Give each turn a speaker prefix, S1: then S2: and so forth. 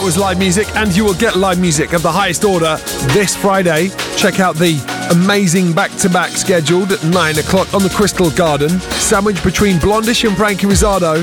S1: That was live music, and you will get live music of the highest order this Friday. Check out the amazing back-to-back scheduled at 9 o'clock on the Crystal Garden, sandwiched between Blondish and Frankie Rizzardo.